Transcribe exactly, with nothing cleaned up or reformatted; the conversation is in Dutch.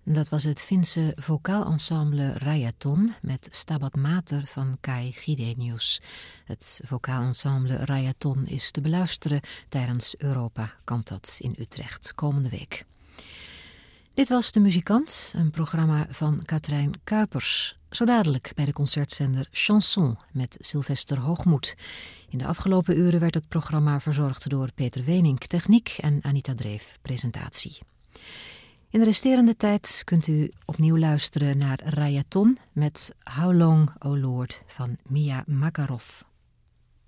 Dat was het Finse vocaal-ensemble Rajaton met Stabat Mater van Kai Gidenius. Het vocaal-ensemble Rajaton is te beluisteren tijdens Europa Cantat in Utrecht komende week. Dit was De Muzikant, een programma van Katrijn Kuipers. Zo dadelijk bij de concertzender Chanson met Sylvester Hoogmoed. In de afgelopen uren werd het programma verzorgd door Peter Wenink, techniek, en Anita Dreef, presentatie. In de resterende tijd kunt u opnieuw luisteren naar Rajaton met How Long, O Lord van Mia Makarov.